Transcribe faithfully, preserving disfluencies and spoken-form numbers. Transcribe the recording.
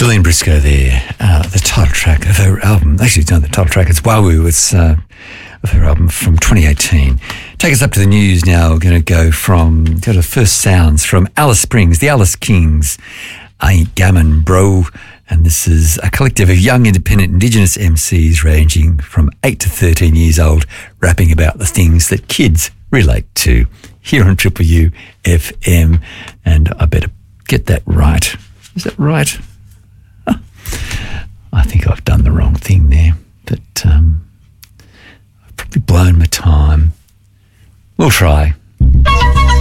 Delene Briscoe there, uh, the title track of her album. Actually, it's not the title track, it's Wawu. It's uh, of her album from twenty eighteen. Take us up to the news now. We're going to go from, go to the first sounds from Alice Springs, the Alice Kings. I Ain't Gammon, Bro. And this is a collective of young independent Indigenous M Cs ranging from eight to thirteen years old, rapping about the things that kids relate to here on Triple U F M. And I better get that right. Is that right? Huh. I think I've done the wrong thing there, but um, I've probably blown my time. We'll try.